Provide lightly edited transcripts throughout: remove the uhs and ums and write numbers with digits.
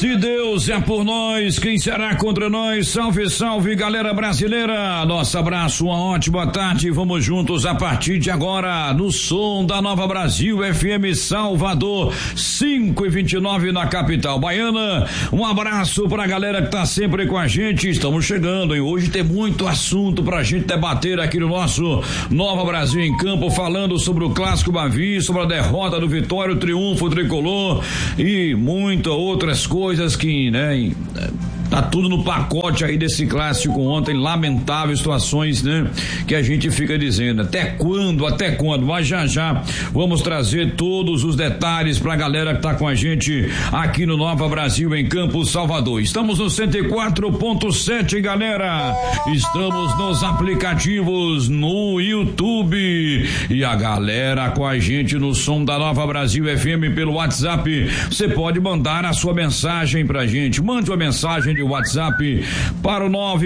Se Deus é por nós, quem será contra nós? Salve, salve, galera brasileira. Nosso abraço, uma ótima tarde. Vamos juntos a partir de agora no som da Nova Brasil FM Salvador, 5h29 na capital baiana. Um abraço pra galera que tá sempre com a gente. Estamos chegando, hein? Hoje tem muito assunto pra gente debater aqui no nosso Nova Brasil em Campo, falando sobre o Clássico Bavi, sobre a derrota do Vitória, o triunfo tricolor e muitas outras coisas que, né, tá tudo no pacote aí desse clássico ontem, lamentáveis situações, né, que a gente fica dizendo, até quando, mas já vamos trazer todos os detalhes pra galera que tá com a gente aqui no Nova Brasil em Campo, Salvador. Estamos no 104.7, galera, estamos nos aplicativos, no YouTube e a galera com a gente no som da Nova Brasil FM pelo WhatsApp. Você pode mandar a sua mensagem pra gente, mande uma mensagem de WhatsApp para o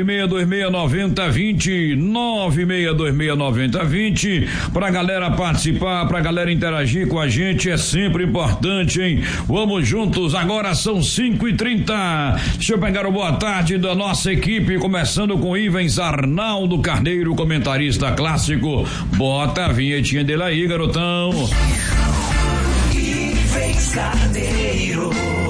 96269020, pra galera participar, pra galera interagir com a gente, é sempre importante, hein? Vamos juntos, agora são 5h30. Deixa eu pegar o boa tarde da nossa equipe, começando com Ivens Arnaldo Carneiro, comentarista clássico. Bota a vinhetinha dele aí, garotão. Ivens Carneiro.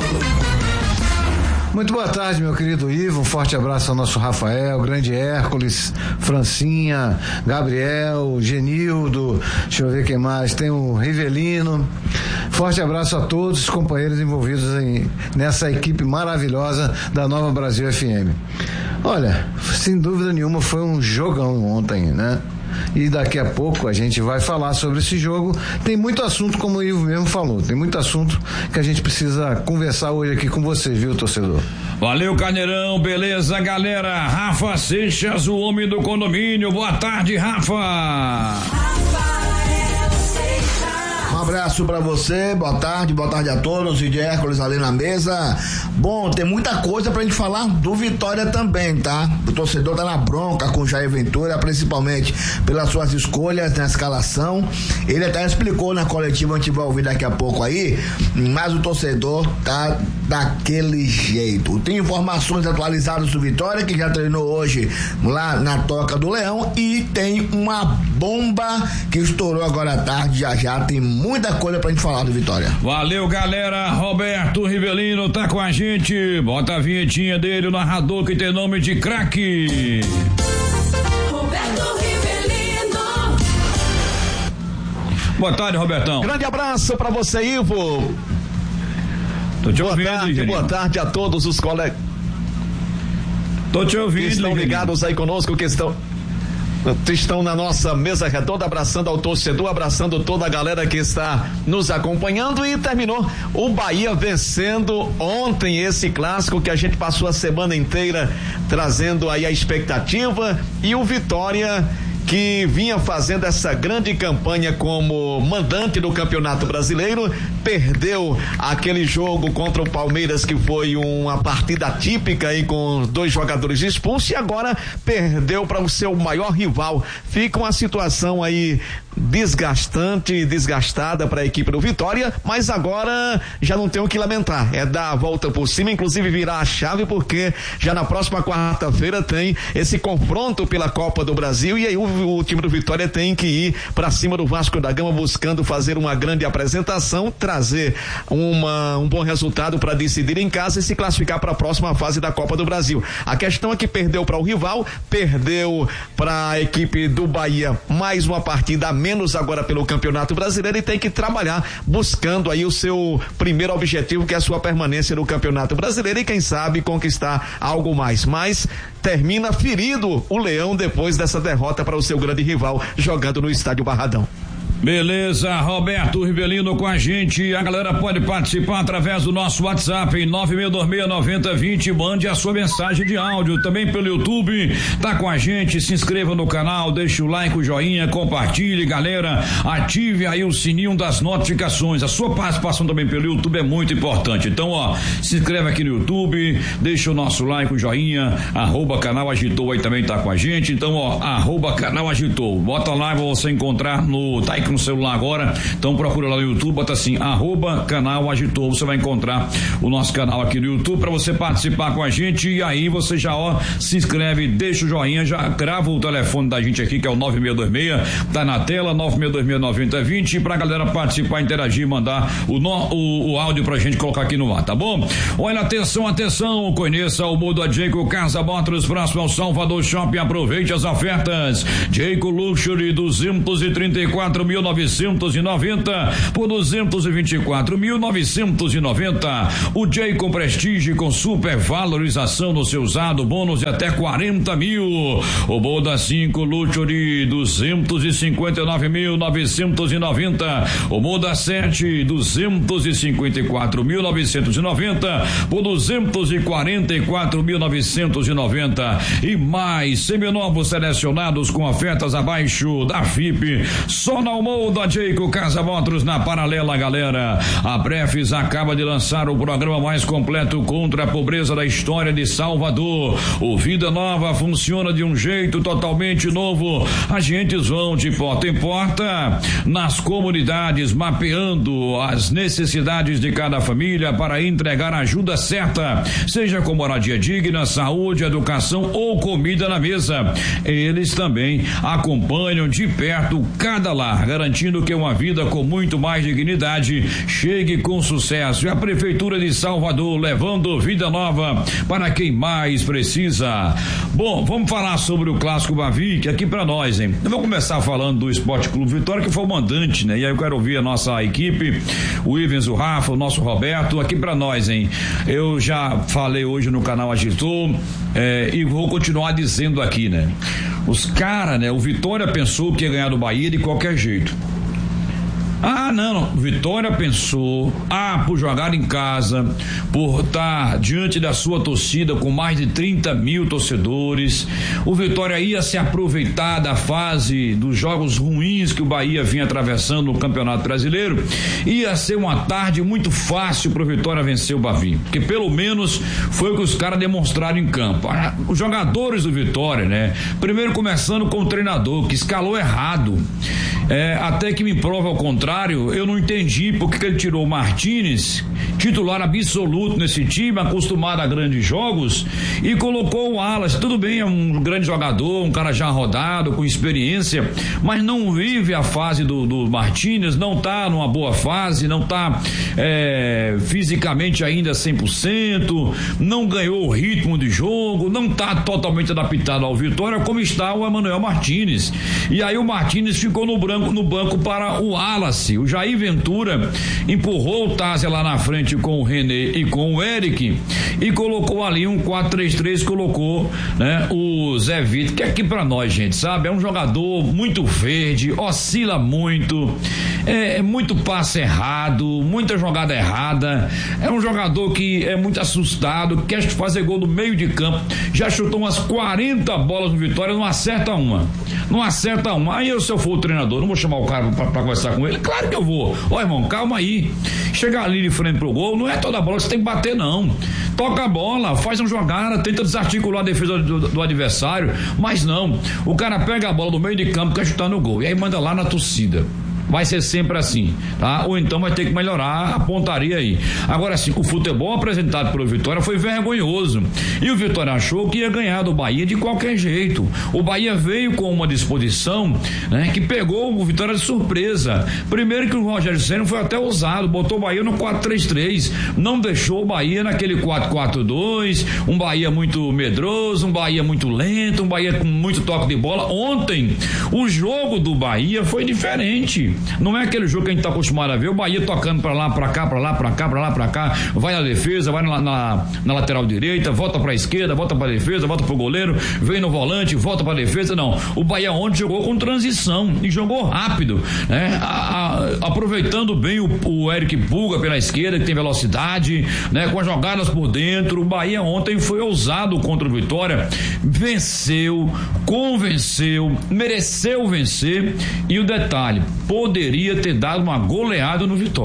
Muito boa tarde, meu querido Ivo, um forte abraço ao nosso Rafael, grande Hércules, Francinha, Gabriel, Genildo, deixa eu ver quem mais, tem o Rivelino. Forte abraço a todos os companheiros envolvidos nessa equipe maravilhosa da Nova Brasil FM. Olha, sem dúvida nenhuma foi um jogão ontem, né? E daqui a pouco a gente vai falar sobre esse jogo. Tem muito assunto, como o Ivo mesmo falou, tem muito assunto que a gente precisa conversar hoje aqui com você, viu, torcedor? Valeu, Carneirão, beleza, galera. Rafa Seixas, o homem do condomínio. Boa tarde, Rafa. Um abraço pra você, boa tarde a todos, e de Hércules ali na mesa. Bom, tem muita coisa pra gente falar do Vitória também, tá? O torcedor tá na bronca com o Jair Ventura, principalmente pelas suas escolhas na escalação. Ele até explicou na coletiva, a gente vai ouvir daqui a pouco aí, mas o torcedor tá daquele jeito. Tem informações atualizadas do Vitória, que já treinou hoje lá na Toca do Leão, e tem uma bomba que estourou agora à tarde, já tem muita coisa pra gente falar do Vitória. Valeu, galera. Roberto Rivelino tá com a gente. Bota a vinhetinha dele, o narrador que tem nome de craque. Roberto Rivelino. Boa tarde, Robertão. Grande abraço pra você, Ivo. Tô te ouvindo, boa tarde a todos os colegas. Tô te ouvindo. Que estão ligados aí conosco, que estão na nossa mesa redonda, abraçando ao torcedor, abraçando toda a galera que está nos acompanhando, e terminou o Bahia vencendo ontem esse clássico que a gente passou a semana inteira trazendo aí a expectativa, e o Vitória, que vinha fazendo essa grande campanha como mandante do Campeonato Brasileiro, perdeu aquele jogo contra o Palmeiras, que foi uma partida típica aí com 2 jogadores expulsos, e agora perdeu para o seu maior rival. Fica uma situação aí desgastada para a equipe do Vitória, mas agora já não tem o que lamentar, é dar a volta por cima, inclusive virar a chave, porque já na próxima quarta-feira tem esse confronto pela Copa do Brasil, e aí o time do Vitória tem que ir para cima do Vasco da Gama, buscando fazer uma grande apresentação, trazer um bom resultado para decidir em casa e se classificar para a próxima fase da Copa do Brasil. A questão é que perdeu para o rival, perdeu para a equipe do Bahia mais uma partida a menos agora pelo Campeonato Brasileiro, e tem que trabalhar buscando aí o seu primeiro objetivo, que é a sua permanência no Campeonato Brasileiro, e quem sabe conquistar algo mais. Mas termina ferido o Leão depois dessa derrota para o seu grande rival, jogando no estádio Barradão. Beleza, Roberto Rivelino com a gente. A galera pode participar através do nosso WhatsApp em 96269020. Mande a sua mensagem de áudio também pelo YouTube. Tá com a gente, se inscreva no canal, deixe o like, o joinha, compartilhe, galera. Ative aí o sininho das notificações. A sua participação também pelo YouTube é muito importante. Então, se inscreve aqui no YouTube, deixa o nosso like, o joinha, @canal Agitou aí também tá com a gente. Então, @canal Agitou. Bota lá pra você encontrar no no celular agora, então procura lá no YouTube, bota assim, @canal Agitou, você vai encontrar o nosso canal aqui no YouTube para você participar com a gente, e aí você já se inscreve, deixa o joinha, já grava o telefone da gente aqui, que é o 9626, tá na tela, 9626-9020, pra galera participar, interagir, mandar o áudio pra gente colocar aqui no ar, tá bom? Olha, atenção, conheça o Modo a Jayco Casa Motors, próximo ao Salvador Shopping, aproveite as ofertas. Jayco Luxury 234.990 por 224.990. O Jayco Prestige com super valorização no seu usado, bônus de até 40 mil. O Moda 5 Luxury 259.990. O Moda 7 254.990 por 244.990 e mais seminovos selecionados com ofertas abaixo da FIP, só na Moda Jayco Casa Motors, na paralela, galera. A Prefis acaba de lançar o programa mais completo contra a pobreza da história de Salvador. O Vida Nova funciona de um jeito totalmente novo. Agentes vão de porta em porta nas comunidades, mapeando as necessidades de cada família para entregar a ajuda certa, seja com moradia digna, saúde, educação ou comida na mesa. Eles também acompanham de perto cada lar, garantindo que uma vida com muito mais dignidade chegue com sucesso. E a Prefeitura de Salvador levando vida nova para quem mais precisa. Bom, vamos falar sobre o Clássico Bavi, que aqui para nós, hein? Eu vou começar falando do Esporte Clube Vitória, que foi o mandante, né? E aí eu quero ouvir a nossa equipe, o Ivens, o Rafa, o nosso Roberto, aqui para nós, hein? Eu já falei hoje no canal Agitou, e vou continuar dizendo aqui, né? Os caras, né? O Vitória pensou que ia ganhar do Bahia de qualquer jeito. Não, Vitória pensou, por jogar em casa, por estar diante da sua torcida com mais de 30 mil torcedores, o Vitória ia se aproveitar da fase dos jogos ruins que o Bahia vinha atravessando no Campeonato Brasileiro, ia ser uma tarde muito fácil para o Vitória vencer o Bavi, porque pelo menos foi o que os caras demonstraram em campo. Os jogadores do Vitória, né? Primeiro começando com o treinador, que escalou errado, até que me prova ao contrário. Eu não entendi porque que ele tirou o Martínez, titular absoluto nesse time, acostumado a grandes jogos, e colocou o Wallace. Tudo bem, é um grande jogador, um cara já rodado, com experiência, mas não vive a fase do Martínez, não tá numa boa fase, não tá fisicamente ainda 100%, não ganhou o ritmo de jogo, não tá totalmente adaptado ao Vitória como está o Emanuel Martínez. E aí o Martínez ficou no banco para o Wallace. O Jair Ventura empurrou o Tázia lá na frente com o René e com o Eric e colocou ali um 4-3-3, colocou, né, o Zé Vitor, que aqui pra nós, gente, sabe, é um jogador muito verde, oscila muito, muito passe errado, muita jogada errada, é um jogador que é muito assustado, quer fazer gol no meio de campo, já chutou umas 40 bolas no Vitória, não acerta uma. Aí se eu for o treinador, não vou chamar o cara pra conversar com ele? Claro que eu vou. Irmão, calma aí, chegar ali de frente pro gol, não é toda bola que você tem que bater, não. Toca a bola, faz uma jogada, tenta desarticular a defesa do adversário, mas não, o cara pega a bola do meio de campo, quer chutar no gol, e aí manda lá na torcida. Vai ser sempre assim, tá? Ou então vai ter que melhorar a pontaria aí. Agora sim, o futebol apresentado pelo Vitória foi vergonhoso, e o Vitória achou que ia ganhar do Bahia de qualquer jeito. O Bahia veio com uma disposição, né, que pegou o Vitória de surpresa. Primeiro que o Rogério Ceni foi até ousado, botou o Bahia no 4-3-3, não deixou o Bahia naquele 4-4-2, um Bahia muito medroso, um Bahia muito lento, um Bahia com muito toque de bola. Ontem o jogo do Bahia foi diferente. Não é aquele jogo que a gente tá acostumado a ver, o Bahia tocando pra lá, pra cá, vai na defesa, vai na lateral direita, volta pra esquerda, volta pra defesa, volta pro goleiro, vem no volante, volta pra defesa. Não, o Bahia ontem jogou com transição e jogou rápido, né? Aproveitando bem o Eric Puga pela esquerda, que tem velocidade, né? Com as jogadas por dentro. O Bahia ontem foi ousado contra o Vitória, venceu, convenceu, mereceu vencer, e o detalhe, poderia ter dado uma goleada no Vitória.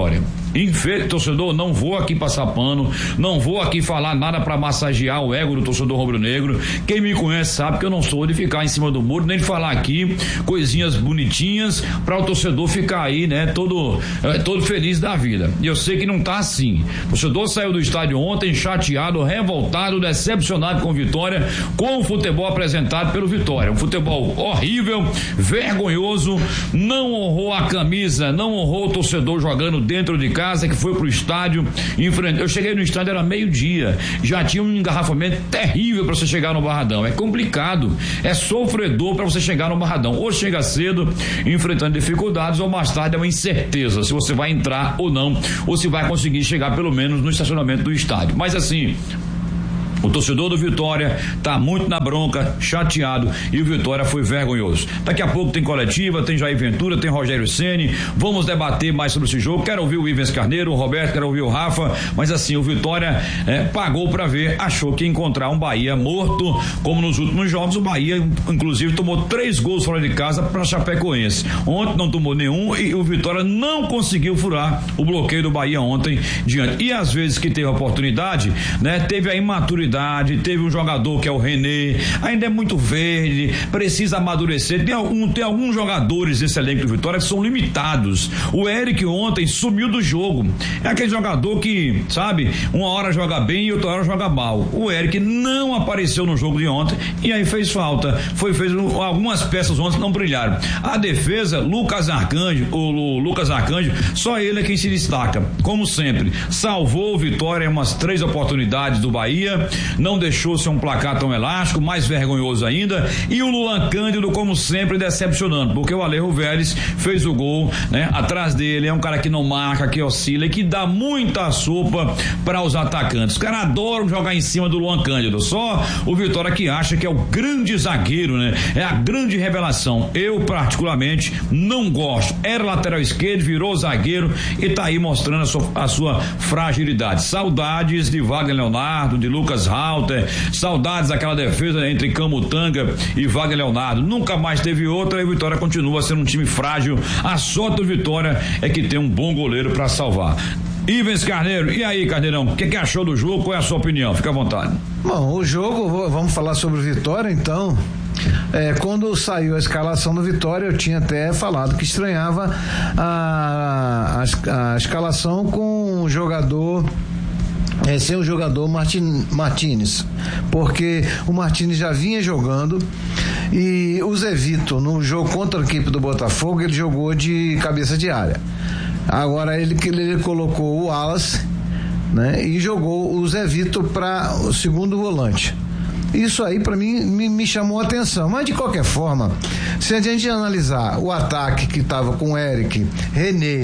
Torcedor, não vou aqui passar pano, não vou aqui falar nada para massagear o ego do torcedor rubro-negro. Quem me conhece sabe que eu não sou de ficar em cima do muro, nem de falar aqui coisinhas bonitinhas para o torcedor ficar aí, né, todo feliz da vida. E eu sei que não tá assim. O torcedor saiu do estádio ontem chateado, revoltado, decepcionado com a Vitória, com o futebol apresentado pelo Vitória. Um futebol horrível, vergonhoso, não honrou a camisa, não honrou o torcedor jogando dentro de casa, que foi pro estádio. Eu cheguei no estádio, era meio-dia, já tinha um engarrafamento terrível para você chegar no Barradão. É complicado, é sofredor para você chegar no Barradão. Ou chega cedo, enfrentando dificuldades, ou mais tarde é uma incerteza se você vai entrar ou não, ou se vai conseguir chegar pelo menos no estacionamento do estádio. Mas assim, o torcedor do Vitória tá muito na bronca, chateado, e o Vitória foi vergonhoso. Daqui a pouco tem coletiva, tem Jair Ventura, tem Rogério Ceni. Vamos debater mais sobre esse jogo. Quero ouvir o Ivens Carneiro, o Roberto, quero ouvir o Rafa, mas assim, o Vitória pagou pra ver, achou que ia encontrar um Bahia morto, como nos últimos jogos. O Bahia, inclusive, tomou 3 gols fora de casa pra Chapecoense. Ontem não tomou nenhum e o Vitória não conseguiu furar o bloqueio do Bahia ontem diante. E às vezes que teve a oportunidade, né, teve a imaturidade, teve um jogador que é o René, ainda é muito verde, precisa amadurecer. Tem alguns jogadores desse elenco do Vitória que são limitados. O Eric ontem sumiu do jogo. É aquele jogador que, sabe, uma hora joga bem e outra hora joga mal. O Eric não apareceu no jogo de ontem e aí fez falta. Fez algumas peças ontem não brilharam. A defesa, o Lucas Arcanjo, só ele é quem se destaca, como sempre. Salvou o Vitória em umas 3 oportunidades do Bahia, não deixou ser um placar tão elástico, mais vergonhoso ainda. E o Luan Cândido, como sempre, decepcionando, porque o Alejo Vélez fez o gol, né? Atrás dele é um cara que não marca, que oscila e que dá muita sopa para os atacantes. Os caras adoram jogar em cima do Luan Cândido, só o Vitória que acha que é o grande zagueiro, né? É a grande revelação. Eu particularmente não gosto. Era lateral esquerdo, virou zagueiro e tá aí mostrando a sua fragilidade. Saudades de Wagner Leonardo, de Lucas Halter, saudades daquela defesa entre Camutanga e Wagner Leonardo. Nunca mais teve outra e o Vitória continua sendo um time frágil. A sorte do Vitória é que tem um bom goleiro para salvar. Ivens Carneiro, e aí, Carneirão, o que achou do jogo? Qual é a sua opinião? Fica à vontade. Bom, o jogo, vamos falar sobre o Vitória então. Quando saiu a escalação do Vitória, eu tinha até falado que estranhava a escalação com o jogador sem o jogador Martínez, porque o Martínez já vinha jogando e o Zé Vitor, no jogo contra a equipe do Botafogo, ele jogou de cabeça de área. Agora ele colocou o Wallace, né, e jogou o Zé Vitor para o segundo volante. Isso aí para mim me chamou a atenção, mas de qualquer forma, se a gente analisar o ataque que estava com Eric, René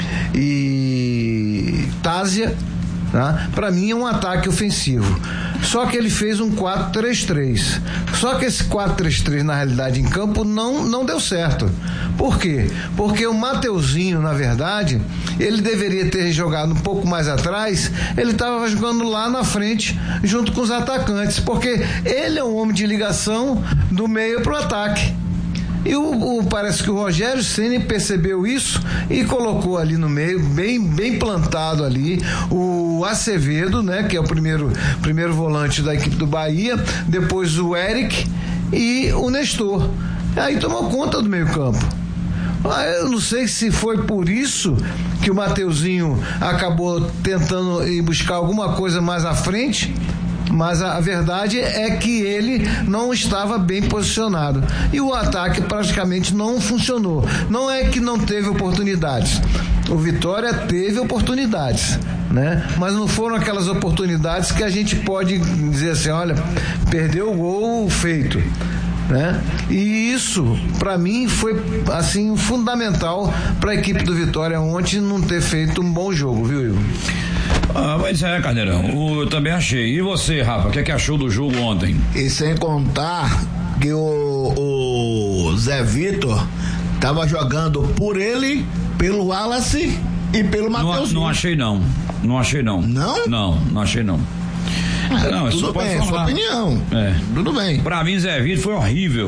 e Tásia, tá? Para mim é um ataque ofensivo. Só que ele fez um 4-3-3. Só que esse 4-3-3 na realidade em campo não deu certo. Por quê? Porque o Mateuzinho, na verdade, ele deveria ter jogado um pouco mais atrás. Ele estava jogando lá na frente junto com os atacantes, porque ele é um homem de ligação do meio para o ataque. E parece que o Rogério Ceni percebeu isso e colocou ali no meio, bem plantado ali, o Acevedo, né, que é o primeiro volante da equipe do Bahia, depois o Eric e o Nestor. Aí tomou conta do meio campo. Eu não sei se foi por isso que o Mateuzinho acabou tentando ir buscar alguma coisa mais à frente, mas a verdade é que ele não estava bem posicionado e o ataque praticamente não funcionou. Não é que não teve oportunidades, o Vitória teve oportunidades, né? Mas não foram aquelas oportunidades que a gente pode dizer assim, olha, perdeu o gol feito, né? E isso para mim foi assim fundamental para a equipe do Vitória ontem não ter feito um bom jogo, viu, Igor? Mas Carneirão, eu também achei. E você, Rafa, o que achou do jogo ontem? E sem contar que o Zé Vitor tava jogando por ele, pelo Wallace e pelo Mateuzinho. Não achei não. Não achei não. Não? Não achei não. Não, tudo bem, é sua opinião. É. Tudo bem. Pra mim, Zé Vitor foi horrível.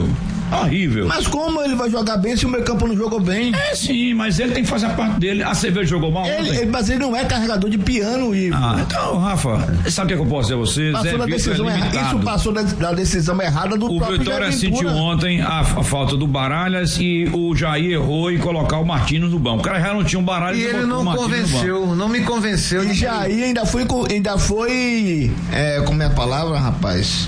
Horrível. Mas como ele vai jogar bem se o meio campo não jogou bem? Sim, mas ele tem que fazer a parte dele. A cerveja jogou mal ontem? Mas ele não é carregador de piano, Ivo. Então, Rafa, sabe o que eu posso dizer a você? Passou da decisão errada. Isso passou da decisão errada do próprio Vitória sentiu ontem a falta do Baralhas e o Jair errou em colocar o Martins no banco. O cara já não tinha um Baralhas e ele não convenceu, não me convenceu. E Jair ainda foi como é a palavra, rapaz?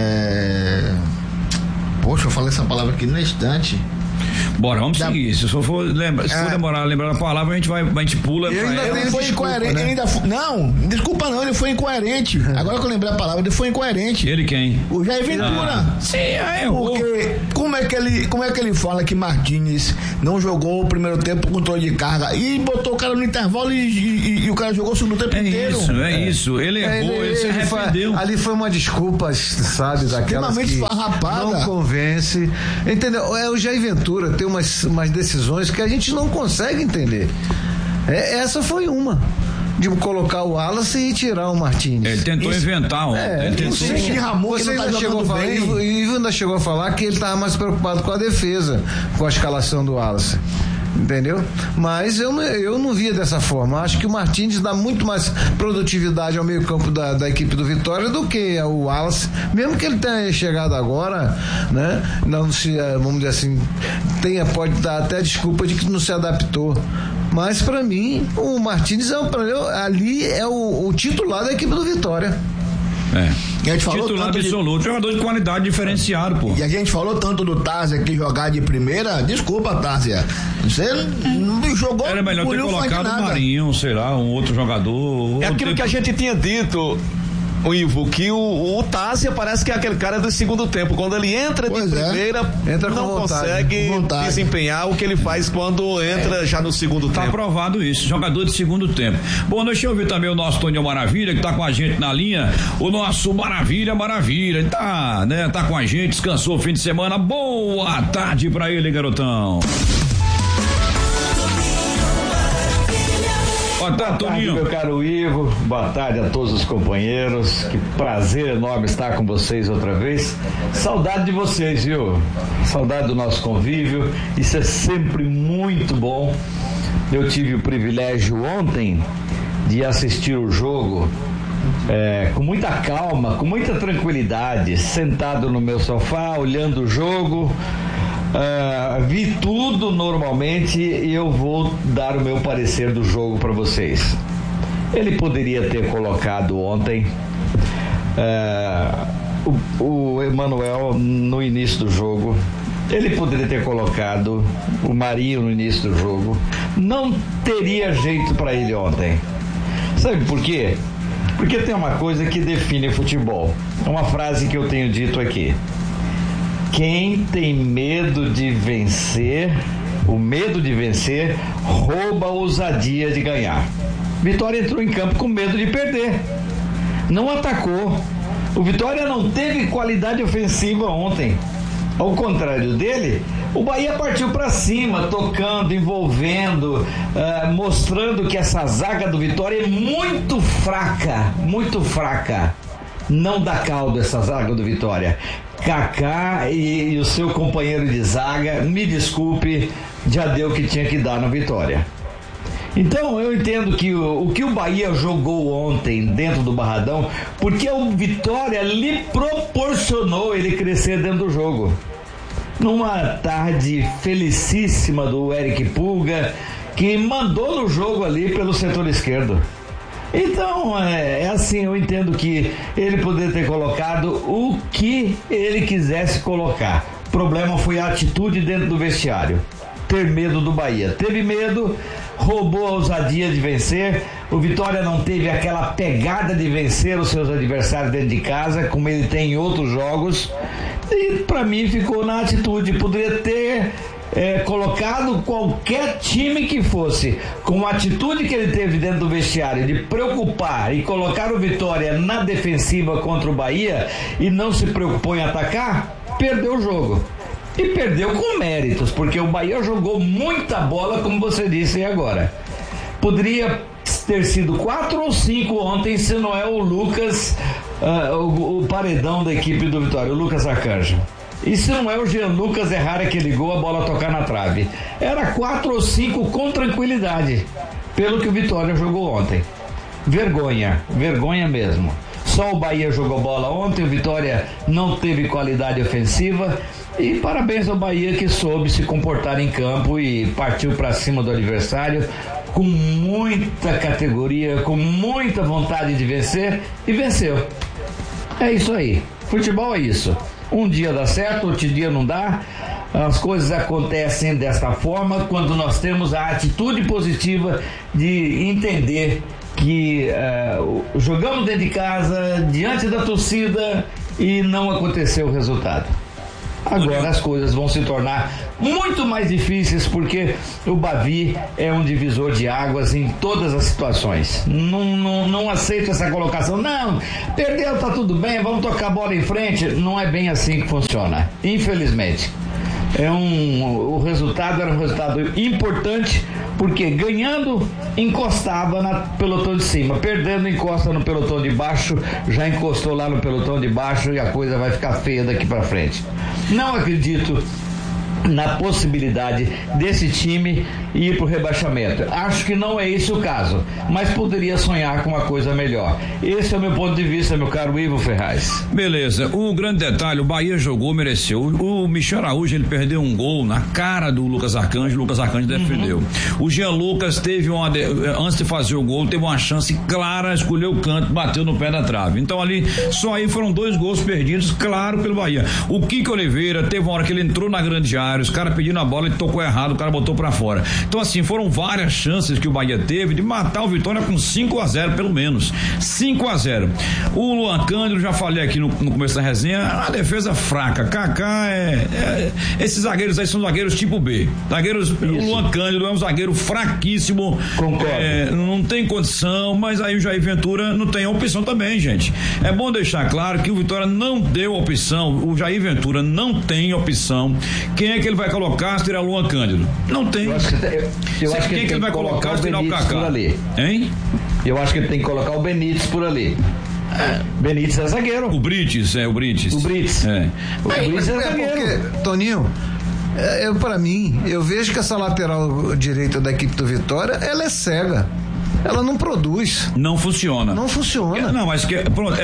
Poxa, eu falei essa palavra aqui no instante. Bora, vamos seguir. Se for demorar a lembrar a palavra, a gente pula. Ele foi incoerente. Né? Ele foi incoerente. Agora que eu lembrei a palavra, ele foi incoerente. Ele quem? O Jair Ventura. Sim, errou. Porque como é que ele fala que Martins não jogou o primeiro tempo com controle de carga e botou o cara no intervalo e o cara jogou o segundo tempo inteiro? Isso. Ele errou, ele se arrependeu. Ali foi uma desculpa, sabe, daquelas que não convence. Entendeu? O Jair Ventura tem umas decisões que a gente não consegue entender. Essa foi uma. De colocar o Wallace e tirar o Martins. Ele tentou inventar. Você ainda chegou a falar que ele estava mais preocupado com a defesa, com a escalação do Wallace. Entendeu? Mas eu não via dessa forma. Acho que o Martins dá muito mais produtividade ao meio campo da equipe do Vitória do que o Wallace, mesmo que ele tenha chegado agora, né? Não se, vamos dizer assim, pode dar até desculpa de que não se adaptou. Mas para mim o Martins ali é o titular da equipe do Vitória. Titular absoluto, jogador de qualidade diferenciado, pô. E a gente falou tanto do Tárzia que jogar de primeira. Desculpa, Tárzia. Você não jogou. Era melhor ter colocado o Marinho, sei lá, um outro jogador. Aquilo que a gente tinha dito, o Ivo, que o Tárzia parece que é aquele cara do segundo tempo. Quando ele entra de primeira, não consegue desempenhar o que ele faz quando entra já no segundo tempo. Tá aprovado isso, jogador de segundo tempo. Bom, deixa eu ouvir também o nosso Toninho Maravilha, que tá com a gente na linha. O nosso Maravilha, ele tá, né? Tá com a gente, descansou o fim de semana. Boa tarde pra ele, garotão. Boa tarde, meu caro Ivo. Boa tarde a todos os companheiros. Que prazer enorme estar com vocês outra vez. Saudade de vocês, viu? Saudade do nosso convívio. Isso é sempre muito bom. Eu tive o privilégio ontem de assistir o jogo com muita calma, com muita tranquilidade, sentado no meu sofá, olhando o jogo. Vi tudo normalmente e eu vou dar o meu parecer do jogo para vocês. Ele poderia ter colocado ontem o Emanuel no início do jogo. Ele poderia ter colocado o Marinho no início do jogo. Não teria jeito para ele ontem. Sabe por quê? Porque tem uma coisa que define futebol. É uma frase que eu tenho dito aqui. Quem tem medo de vencer, o medo de vencer, rouba a ousadia de ganhar. Vitória entrou em campo com medo de perder. Não atacou. O Vitória não teve qualidade ofensiva ontem. Ao contrário dele, o Bahia partiu para cima, tocando, envolvendo, mostrando que essa zaga do Vitória é muito fraca, muito fraca. Não dá caldo essa zaga do Vitória. Kaká e o seu companheiro de zaga, me desculpe, já deu o que tinha que dar na Vitória. Então eu entendo que o que o Bahia jogou ontem dentro do Barradão, porque o Vitória lhe proporcionou ele crescer dentro do jogo. Numa tarde felicíssima do Eric Pulga, que mandou no jogo ali pelo setor esquerdo. Então, assim, eu entendo que ele poderia ter colocado o que ele quisesse colocar. O problema foi a atitude dentro do vestiário. Ter medo do Bahia. Teve medo, roubou a ousadia de vencer. O Vitória não teve aquela pegada de vencer os seus adversários dentro de casa, como ele tem em outros jogos. E para mim ficou na atitude. Poderia ter colocado qualquer time que fosse, com a atitude que ele teve dentro do vestiário de preocupar e colocar o Vitória na defensiva contra o Bahia e não se preocupou em atacar, perdeu o jogo. E perdeu com méritos, porque o Bahia jogou muita bola, como você disse agora. Poderia ter sido 4 ou 5 ontem, se não é o Lucas, o paredão da equipe do Vitória, o Lucas Arcanjo. E se não é o Jean Lucas errar aquele gol, a bola tocar na trave? Era 4 ou 5 com tranquilidade, pelo que o Vitória jogou ontem. Vergonha mesmo. Só o Bahia jogou bola ontem, o Vitória não teve qualidade ofensiva. E parabéns ao Bahia, que soube se comportar em campo e partiu para cima do adversário com muita categoria, com muita vontade de vencer, e venceu. É isso aí. Futebol é isso. Um dia dá certo, outro dia não dá. As coisas acontecem desta forma quando nós temos a atitude positiva de entender que jogamos dentro de casa, diante da torcida, e não aconteceu o resultado. Agora as coisas vão se tornar muito mais difíceis, porque o Bavi é um divisor de águas em todas as situações. Não aceito essa colocação. Não, perdeu, tá tudo bem, vamos tocar a bola em frente. Não é bem assim que funciona, infelizmente. O resultado era um resultado importante, porque ganhando encostava no pelotão de cima, perdendo encosta no pelotão de baixo, já encostou lá no pelotão de baixo e a coisa vai ficar feia daqui para frente. Não acredito na possibilidade desse time ir pro rebaixamento. Acho que não é esse o caso, mas poderia sonhar com uma coisa melhor. Esse é o meu ponto de vista, meu caro Ivo Ferraz. Beleza, o grande detalhe, o Bahia jogou, mereceu. O Michel Araújo, ele perdeu um gol na cara do Lucas Arcanjo, defendeu. O Jean Lucas teve antes de fazer o gol, teve uma chance clara, escolheu o canto, bateu no pé da trave. Então ali, só aí foram 2 gols perdidos, claro, pelo Bahia. O Kiko Oliveira, teve uma hora que ele entrou na grande área, os caras pedindo a bola, ele tocou errado, o cara botou pra fora. Então assim, foram várias chances que o Bahia teve de matar o Vitória com 5-0 pelo menos. 5-0. O Luan Cândido, já falei aqui no começo da resenha, a defesa fraca. Kaká esses zagueiros aí são zagueiros tipo B. O Luan Cândido é um zagueiro fraquíssimo. Concordo. Não tem condição, mas aí o Jair Ventura não tem opção também, gente. É bom deixar claro que o Vitória não deu opção, o Jair Ventura não tem opção. Quem é que ele vai colocar se tirar o Luan Cândido? Não tem. Eu acho que quem ele vai colocar se tirar o Kaká? Por ali. Hein? Eu acho que ele tem que colocar o Benítez por ali. Benítez é zagueiro. O Brites. O Brites é zagueiro. Porque, Toninho, pra mim, eu vejo que essa lateral direita da equipe do Vitória, ela é cega. Ela não produz. Não funciona. Não funciona. Não, mas pronto, é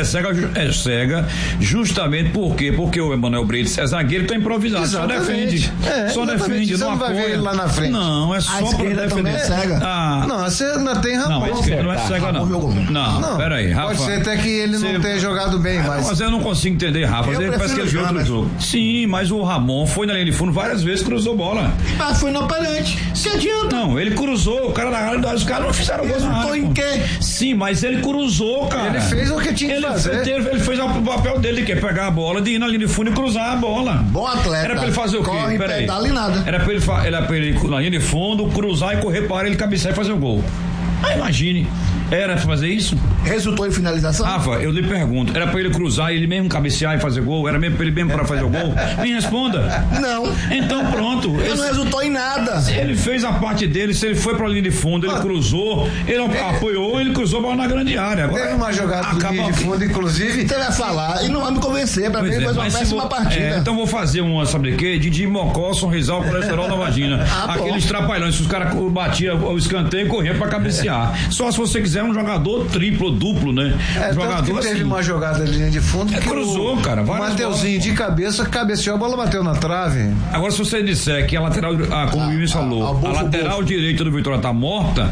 cega justamente porque o Emanuel Brites é zagueiro, tá improvisado. Exatamente. Só defende. Você não vai ver ele lá na frente. Não, é só pra defender. É cega. Não, você não tem razão. Não, a esquerda não é cega, não. Peraí, Rafa. Pode ser até que ele não tenha jogado bem, mas eu não consigo entender, Rafa. Ele parece que ele viu outro jogo. Sim, mas o Ramon foi na linha de fundo várias vezes, cruzou bola. Mas foi no aparente. Se adianta. Não, ele cruzou, o cara na área, os caras não fizeram gol. Em quê? Sim, mas ele cruzou, cara. Ele fez o que tinha que fazer. Ele fez o papel dele, que é pegar a bola, de ir na linha de fundo e cruzar a bola. Bom atleta. Era pra ele fazer o quê? Corre, pedala e nada. Era pra ele na linha de fundo, cruzar e correr para ele cabecear e fazer o gol. Aí imagine. Era pra fazer isso? Resultou em finalização? Rafa, eu lhe pergunto, era pra ele cruzar e ele mesmo cabecear e fazer gol? Era mesmo pra ele mesmo para fazer o gol? Me responda. Não. Então pronto. Ele não resultou em nada. Ele fez a parte dele, se ele foi pra linha de fundo, ele cruzou, ele apoiou, ele cruzou a bola na grande área. Agora, teve uma jogada de linha de fundo, inclusive. Você vai falar e não vai me convencer, pra mim ele fez uma péssima partida. Então vou fazer uma, sabe de quê? Didi Mocó, Sorrisal, colesterol na vagina. Aqueles trapalhões, os caras batiam o escanteio e corriam pra cabecear. Só se você quiser um jogador triplo, duplo, né? Jogador teve uma jogada de linha de fundo que cruzou, cara. O Mateuzinho de cabeça cabeceou, a bola bateu na trave. Agora, se você disser que a lateral, como o Vinícius falou, a lateral direita do Vitória tá morta,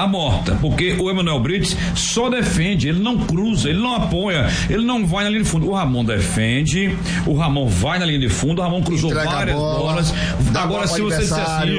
porque o Emanuel Brites só defende, ele não cruza, ele não apoia, ele não vai na linha de fundo. O Ramon defende, o Ramon vai na linha de fundo, o Ramon cruzou várias bolas. Agora, se você disser assim,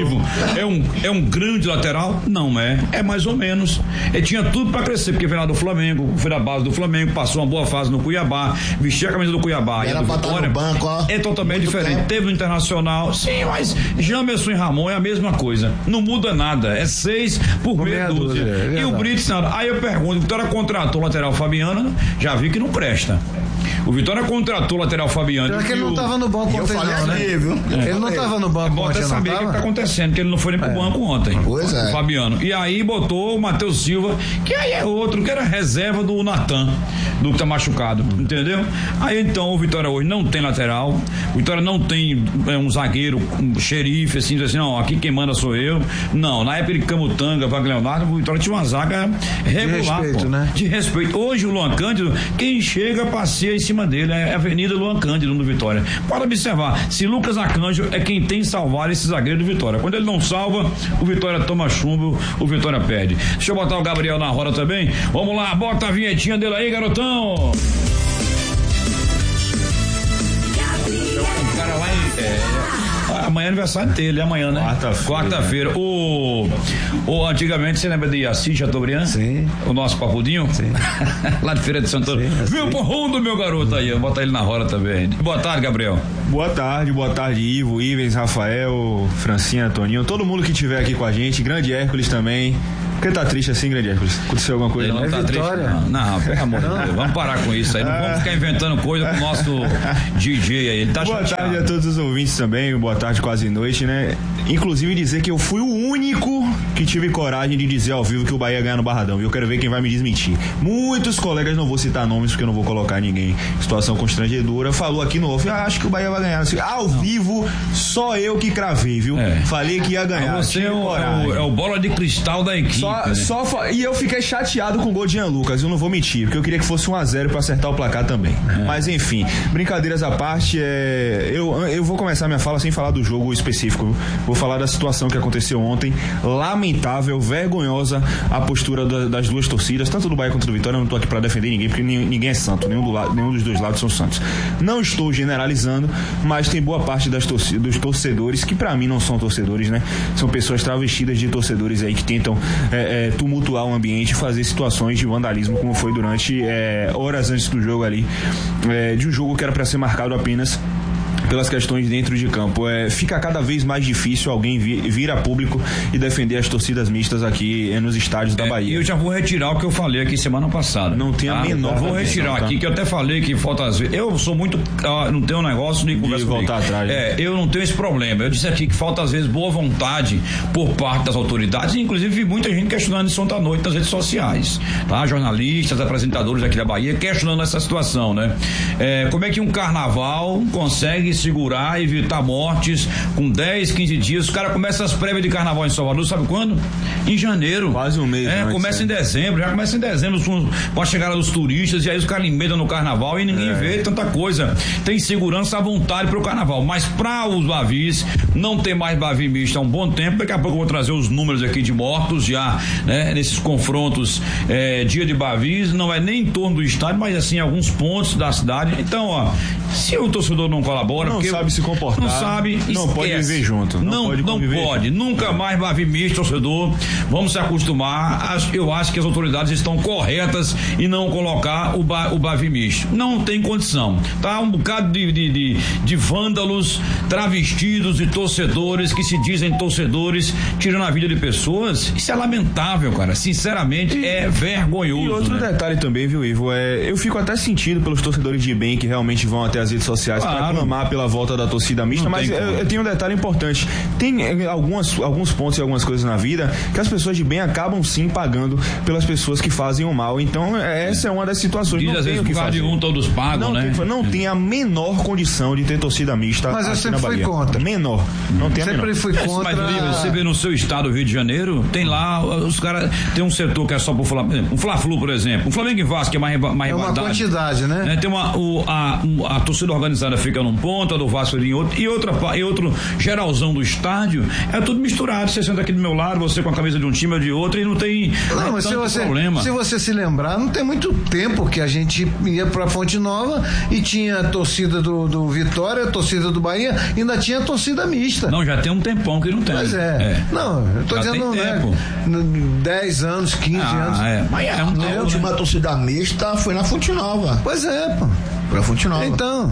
é um grande lateral, não é mais ou menos. Ele tinha tudo pra crescer, porque veio lá do Flamengo, foi da base do Flamengo, passou uma boa fase no Cuiabá, vestia a camisa do Cuiabá e do Vitória. É totalmente diferente. Teve no Internacional, sim, mas Jamerson e Ramon é a mesma coisa. Não muda nada. É 6 por meia dúzia. E o Brites, aí eu pergunto, o Vitória contratou o lateral Fabiano, já vi que não presta. O Vitória contratou o lateral Fabiano. Será que ele não estava no banco ontem, não, né? Ele não estava no banco ontem, não. Saber o que está acontecendo, que ele não foi nem pro banco ontem. Pois é. O Fabiano. E aí botou o Matheus Silva, que aí é outro, que era reserva do Natan, do que tá machucado, entendeu? Aí então o Vitória hoje não tem lateral, o Vitória não tem um zagueiro, um xerife, assim, diz assim, não, aqui quem manda sou eu. Não, na época de Camutanga, Wagner Leonardo, o Vitória tinha uma zaga regular, de respeito, né? De respeito. Hoje o Luan Cândido, quem chega passeia em cima dele, é a Avenida Luan Cândido no Vitória. Pode observar, se Lucas Arcanjo é quem tem que salvar esse zagueiro do Vitória. Quando ele não salva, o Vitória toma chumbo, o Vitória perde. Deixa eu botar o Gabriel na roda também. Vamos lá, bota a vinhetinha dele aí, garotão. O cara lá amanhã é aniversário dele, amanhã, né? Quarta-feira. Antigamente, você lembra de Assis Chateaubriand? Sim. O nosso papudinho? Sim. Lá de Feira de Santana. Viu o porrão do meu garoto aí, eu vou botar ele na roda também. Boa tarde, Gabriel. Boa tarde, Ivo, Ivens, Rafael, Francinha, Toninho, todo mundo que estiver aqui com a gente, grande Hércules também. Por que tá triste assim, grande Hércules? Aconteceu alguma coisa? Ele não tá triste, não, pelo amor de Deus, vamos parar com isso aí, não vamos ficar inventando coisa com o nosso DJ aí, ele tá chateado. Boa tarde a todos os ouvintes também, boa tarde, quase noite, né? Inclusive dizer que eu fui o único que tive coragem de dizer ao vivo que o Bahia ia ganhar no Barradão, e eu quero ver quem vai me desmentir. Muitos colegas, não vou citar nomes porque eu não vou colocar ninguém, situação constrangedora, falou aqui no off, acho que o Bahia vai ganhar, assim, ao vivo, só eu que cravei, viu? Falei que ia ganhar. Você é o bola de cristal da equipe. E eu fiquei chateado com o gol de Jean Lucas, eu não vou mentir, porque eu queria que fosse 1-0 pra acertar o placar também. Mas enfim, brincadeiras à parte, eu vou começar minha fala sem falar do jogo específico, vou falar da situação que aconteceu ontem, lamentável, vergonhosa a postura das duas torcidas, tanto do Bahia quanto do Vitória. Eu não tô aqui pra defender ninguém, porque ninguém é santo, nenhum dos dois lados são santos. Não estou generalizando, mas tem boa parte dos torcedores, que pra mim não são torcedores, né? São pessoas travestidas de torcedores aí que tentam tumultuar o ambiente e fazer situações de vandalismo, como foi durante horas antes do jogo ali, de um jogo que era para ser marcado apenas pelas questões dentro de campo. Fica cada vez mais difícil alguém vir a público e defender as torcidas mistas aqui nos estádios da Bahia. E eu já vou retirar o que eu falei aqui semana passada. Não tem a menor. Vou retirar aqui, que eu até falei que falta às vezes. Eu sou muito. Não tenho um negócio de conversa comigo. Voltar atrás. Eu não tenho esse problema. Eu disse aqui que falta às vezes boa vontade por parte das autoridades, e inclusive vi muita gente questionando isso ontem à noite nas redes sociais, tá? Jornalistas, apresentadores aqui da Bahia questionando essa situação, né? Como é que um carnaval consegue segurar, evitar mortes com 10, 15 dias? Os caras começam as prévias de carnaval em Salvador, sabe quando? Em janeiro. Quase um mês. Começa em dezembro, já começa em dezembro com a chegada dos turistas, e aí os caras emendam no carnaval e ninguém vê tanta coisa. Tem segurança à vontade pro carnaval, mas para os bavis, não tem mais bavi misto há um bom tempo. Daqui a pouco eu vou trazer os números aqui de mortos já, né? Nesses confrontos, dia de bavis, não é nem em torno do estádio, mas assim, alguns pontos da cidade. Então, se o torcedor não colabora, não sabe se comportar, não sabe, não pode viver junto, não pode, nunca mais bavi misto, torcedor, vamos se acostumar. Eu acho que as autoridades estão corretas em não colocar o bavi misto, não tem condição, tá? Um bocado de vândalos travestidos de torcedores que se dizem torcedores, tirando a vida de pessoas. Isso é lamentável, cara, sinceramente é vergonhoso. E outro detalhe também, viu, Ivo, eu fico até sentido pelos torcedores de bem que realmente vão até as redes sociais para clamar pela volta da torcida mista, mas eu tenho um detalhe importante, tem alguns pontos e algumas coisas na vida que as pessoas de bem acabam sim pagando pelas pessoas que fazem o mal, então essa é uma das situações. Diz, não às vezes, por causa de um todos pagam, né? Não tem a menor condição de ter torcida mista. Mas eu sempre fui contra. Menor. Não tem sempre fui contra. Mas você vê no seu estado, Rio de Janeiro, tem lá, os caras, tem um setor que é só pro Flamengo, um Fla-Flu, por exemplo, um Flamengo e Vasco, que é mais é uma quantidade, né? Tem a torcida organizada fica num ponto, a do Vasco em outro, e outro geralzão do estádio, é tudo misturado. Você senta aqui do meu lado, você com a camisa de um time ou de outro, e não tem problema. Se você se lembrar, não tem muito tempo que a gente ia pra Fonte Nova e tinha a torcida do Vitória, a torcida do Bahia, e ainda tinha a torcida mista. Não, já tem um tempão que não tem. Pois não, eu tô já dizendo, né, 10 anos, 15 anos. Mas a última torcida mista foi na Fonte Nova. Pois pô. Pra Fonte Nova. Então,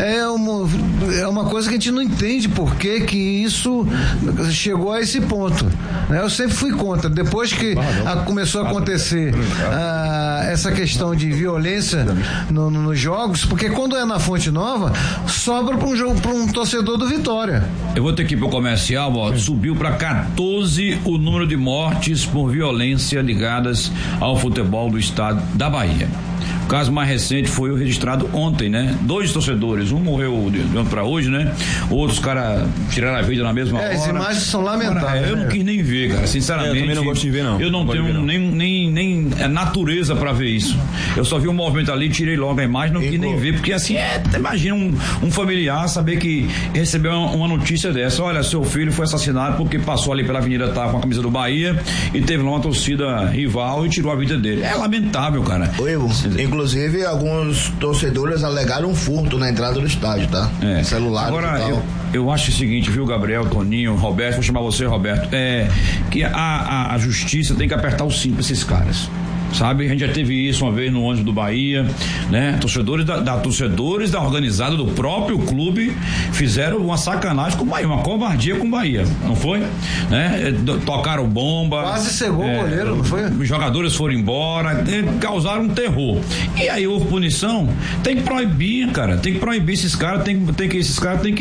é uma coisa que a gente não entende por que isso chegou a esse ponto, né? Eu sempre fui contra. Depois que começou a acontecer essa questão de violência nos jogos, porque quando é na Fonte Nova, sobra para um torcedor do Vitória. Eu vou ter que ir pro comercial, subiu para 14 o número de mortes por violência ligadas ao futebol do estado da Bahia. O caso mais recente foi o registrado ontem, né? 2 torcedores, um morreu de ontem pra hoje, né? Outros caras tiraram a vida na mesma hora. As imagens são lamentáveis. Cara, eu não quis nem ver, cara, sinceramente. Eu também não gosto de ver, não. Eu não tenho nem natureza pra ver isso. Eu só vi um movimento ali, tirei logo a imagem, não quis nem ver, porque assim, imagina um familiar saber que recebeu uma notícia dessa. Olha, seu filho foi assassinado porque passou ali pela avenida, tá com a camisa do Bahia e teve lá uma torcida rival e tirou a vida dele. É lamentável, cara. Inclusive, alguns torcedores alegaram um furto na entrada do estádio, tá? Celular. Agora, eu acho o seguinte, viu, Gabriel, Toninho, Roberto, vou chamar você, Roberto, que a justiça tem que apertar o cinto pra esses caras. Sabe, a gente já teve isso uma vez no ônibus do Bahia, né? Torcedores da organizada do próprio clube fizeram uma sacanagem com o Bahia, uma covardia com o Bahia, não foi? Né? Tocaram bomba. Quase cegou o goleiro, não foi? Os jogadores foram embora, causaram um terror. E aí houve punição, tem que proibir, cara, tem que proibir esses caras, esses caras têm que